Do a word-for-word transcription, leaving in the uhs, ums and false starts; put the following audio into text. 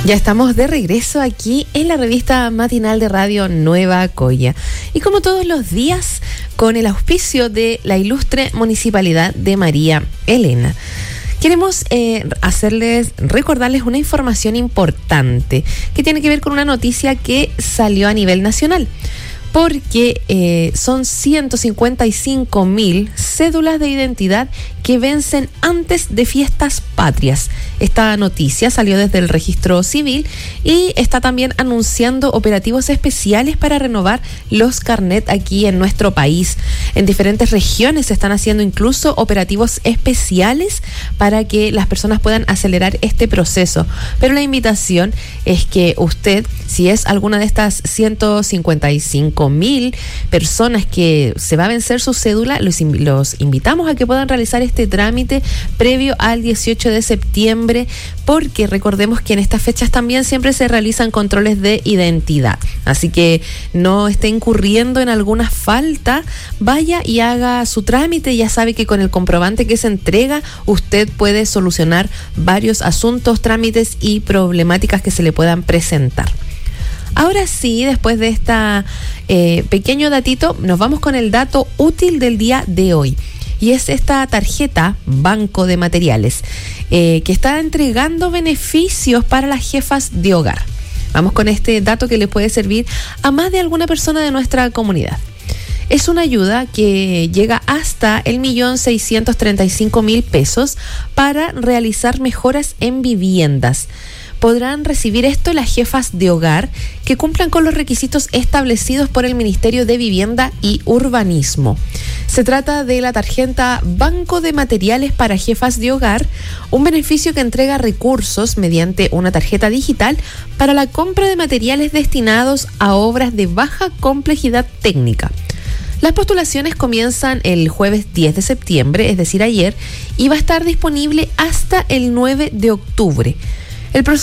Ya estamos de regreso aquí en la revista matinal de Radio Nueva Coya. Y como todos los días, con el auspicio de la ilustre Municipalidad de María Elena. Queremos eh, hacerles, recordarles una información importante que tiene que ver con una noticia que salió a nivel nacional. Porque eh, son ciento cincuenta y cinco mil cédulas de identidad que vencen antes de fiestas patrias. Esta noticia salió desde el registro civil y está también anunciando operativos especiales para renovar los carnet aquí en nuestro país. En diferentes regiones se están haciendo incluso operativos especiales para que las personas puedan acelerar este proceso. Pero la invitación es que usted, si es alguna de estas ciento cincuenta y cinco mil personas que se va a vencer su cédula, los, los invitamos a que puedan realizar este trámite previo al dieciocho de septiembre, porque recordemos que en estas fechas también siempre se realizan controles de identidad. Así que no esté incurriendo en alguna falta, vaya y haga su trámite. Ya sabe que con el comprobante que se entrega, usted puede solucionar varios asuntos, trámites y problemáticas que se le puedan presentar. Ahora sí, después de este eh, pequeño datito, nos vamos con el dato útil del día de hoy. Y es esta tarjeta Banco de Materiales, eh, que está entregando beneficios para las jefas de hogar. Vamos con este dato que le puede servir a más de alguna persona de nuestra comunidad. Es una ayuda que llega hasta el millón seiscientos treinta y cinco mil pesos para realizar mejoras en viviendas. Podrán recibir esto las jefas de hogar que cumplan con los requisitos establecidos por el Ministerio de Vivienda y Urbanismo. Se trata de la tarjeta Banco de Materiales para Jefas de Hogar, un beneficio que entrega recursos mediante una tarjeta digital para la compra de materiales destinados a obras de baja complejidad técnica. Las postulaciones comienzan el jueves diez de septiembre, es decir, ayer, y va a estar disponible hasta el nueve de octubre. El proceso